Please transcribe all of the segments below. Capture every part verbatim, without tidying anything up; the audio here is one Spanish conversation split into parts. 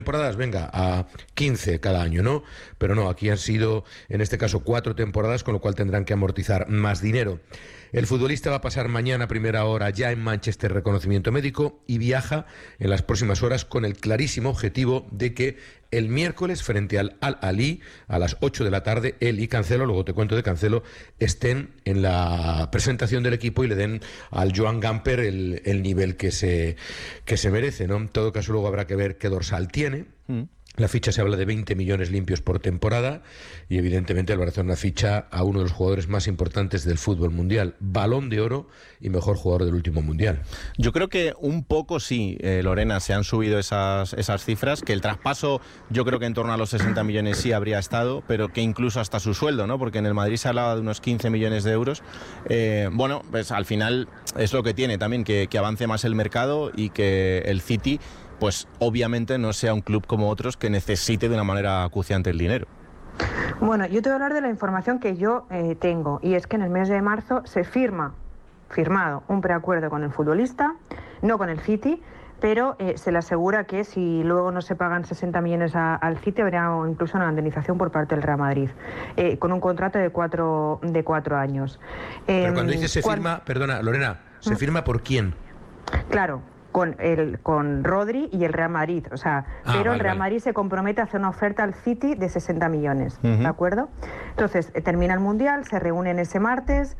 temporadas, venga, a quince cada año, ¿no? Pero no, aquí han sido, en este caso, cuatro temporadas, con lo cual tendrán que amortizar más dinero. El futbolista va a pasar mañana a primera hora ya en Manchester reconocimiento médico y viaja en las próximas horas con el clarísimo objetivo de que el miércoles frente al Al-Ahly a las ocho de la tarde, él y Cancelo, luego te cuento de Cancelo, estén en la presentación del equipo y le den al Joan Gamper el, el nivel que se, que se merece, ¿no? En todo caso, luego habrá que ver qué dorsal tiene. Mm. La ficha se habla de veinte millones limpios por temporada y evidentemente el Barcelona ficha a uno de los jugadores más importantes del fútbol mundial, Balón de Oro y mejor jugador del último mundial. Yo creo que un poco sí, eh, Lorena, se han subido esas, esas cifras, que el traspaso yo creo que en torno a los sesenta millones sí habría estado, pero que incluso hasta su sueldo, ¿no? Porque en el Madrid se hablaba de unos quince millones de euros. Eh, bueno, pues al final es lo que tiene también, que, que avance más el mercado y que el City, pues obviamente no sea un club como otros que necesite de una manera acuciante el dinero. Bueno, yo te voy a hablar de la información que yo eh, tengo, y es que en el mes de marzo se firma, firmado un preacuerdo con el futbolista, no con el City, pero eh, se le asegura que si luego no se pagan sesenta millones a, al City, habrá incluso una indemnización por parte del Real Madrid, eh, con un contrato de cuatro, de cuatro años. Eh, pero cuando dices se cuando... firma, perdona, Lorena, ¿se ¿Mm? firma por quién? Claro. Con el con Rodri y el Real Madrid, o sea, ah, pero vale, el Real Madrid vale. se compromete a hacer una oferta al City de sesenta millones, uh-huh. ¿de acuerdo? Entonces, eh, termina el Mundial, se reúnen ese martes,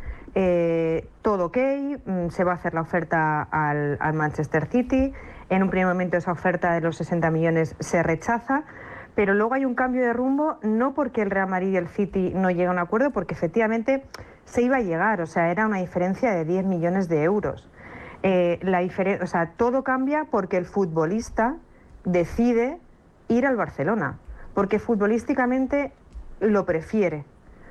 eh, todo ok, mm, se va a hacer la oferta al, al Manchester City, en un primer momento esa oferta de los sesenta millones se rechaza, pero luego hay un cambio de rumbo, no porque el Real Madrid y el City no lleguen a un acuerdo, porque efectivamente se iba a llegar, o sea, era una diferencia de diez millones de euros. Eh, la diferen- o sea, todo cambia porque el futbolista decide ir al Barcelona, porque futbolísticamente lo prefiere.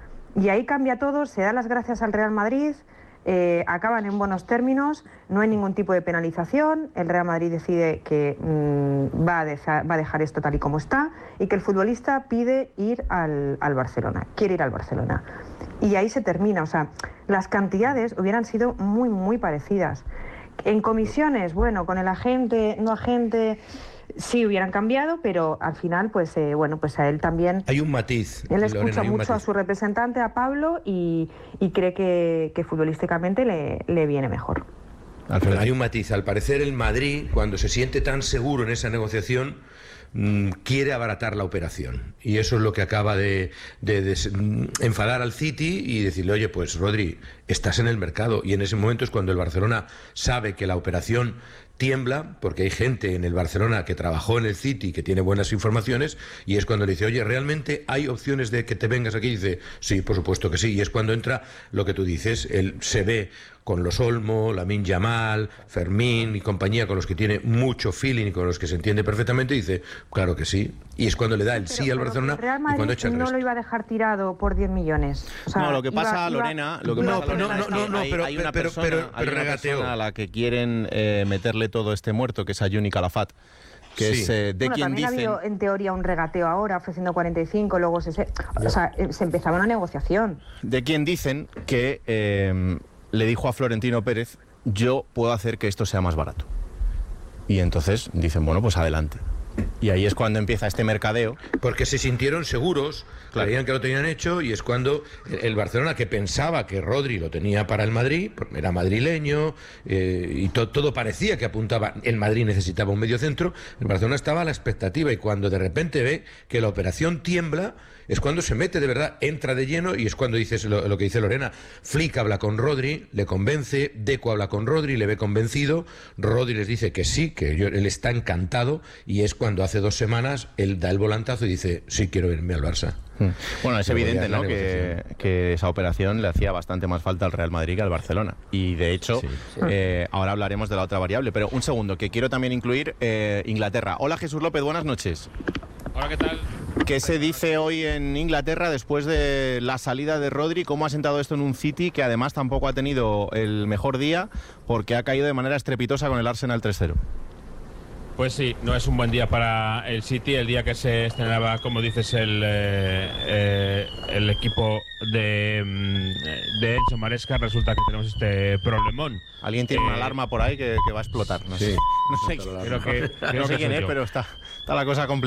Y ahí cambia todo, se da las gracias al Real Madrid, eh, acaban en buenos términos, no hay ningún tipo de penalización, el Real Madrid decide que mmm, va, a dejar, va a dejar esto tal y como está, y que el futbolista pide ir al, al Barcelona, quiere ir al Barcelona. Y ahí se termina, o sea, las cantidades hubieran sido muy, muy parecidas. En comisiones, bueno, con el agente, no agente, sí hubieran cambiado, pero al final, pues eh, bueno, pues a él también... Hay un matiz. Él escucha Lorena, mucho a su representante, a Pablo, y, y cree que, que futbolísticamente le, le viene mejor. Pero hay un matiz. Al parecer el Madrid, cuando se siente tan seguro en esa negociación, mmm, quiere abaratar la operación. Y eso es lo que acaba de, de, de, de enfadar al City y decirle, oye, pues Rodri, estás en el mercado. Y en ese momento es cuando el Barcelona sabe que la operación tiembla, porque hay gente en el Barcelona que trabajó en el City, que tiene buenas informaciones, y es cuando le dice, oye, ¿realmente hay opciones de que te vengas aquí? Y dice, sí, por supuesto que sí. Y es cuando entra lo que tú dices, él se ve con los Olmo, Lamine Yamal, Fermín y compañía, con los que tiene mucho feeling y con los que se entiende perfectamente, y dice, claro que sí. Y es cuando le da el pero, sí al Barcelona el Real Madrid y cuando echa el no resto. lo iba a dejar tirado por diez millones. O sea, no, lo que pasa, iba, Lorena, lo que iba, pasa, no, Lorena, no, no, no, no, hay, pero, hay una pero, persona, pero, pero, hay una regateo. persona a la que quieren eh, meterle todo este muerto, que es a Juni Calafat, que sí. es eh, de bueno, quien también dicen... ha habido en teoría un regateo ahora ofreciendo cuarenta y cinco, luego se, se, o sea, se empezaba una negociación. De quien dicen que eh, le dijo a Florentino Pérez, yo puedo hacer que esto sea más barato. Y entonces dicen, bueno, pues adelante. Y ahí es cuando empieza este mercadeo. Porque se sintieron seguros, claro. Creían que lo tenían hecho, y es cuando el Barcelona, que pensaba que Rodri lo tenía para el Madrid, era madrileño, eh, y to, todo parecía que apuntaba, el Madrid necesitaba un mediocentro, el Barcelona estaba a la expectativa, y cuando de repente ve que la operación tiembla, es cuando se mete de verdad, entra de lleno, y es cuando dices lo, lo que dice Lorena. Flick habla con Rodri, le convence, Deco habla con Rodri, le ve convencido, Rodri les dice que sí, que yo, él está encantado, y es cuando hace dos semanas él da el volantazo y dice, sí, quiero irme al Barça. Bueno, es evidente, ¿no?, que, que esa operación le hacía bastante más falta al Real Madrid que al Barcelona. Y de hecho, sí, sí. Eh, ahora hablaremos de la otra variable. Pero un segundo, que quiero también incluir eh, Inglaterra. Hola, Jesús López, buenas noches. Hola, ¿qué tal? ¿Qué se dice hoy en Inglaterra después de la salida de Rodri? ¿Cómo ha sentado esto en un City que además tampoco ha tenido el mejor día porque ha caído de manera estrepitosa con el Arsenal tres cero? Pues sí, no es un buen día para el City, el día que se estrenaba, como dices, el, eh, eh, el equipo de, de Enzo Maresca. Resulta que tenemos este problemón. Alguien tiene eh, una alarma por ahí que, que va a explotar, no sí, sé, no sé, creo que, creo no sé que quién es, yo. pero está, está la cosa complicada.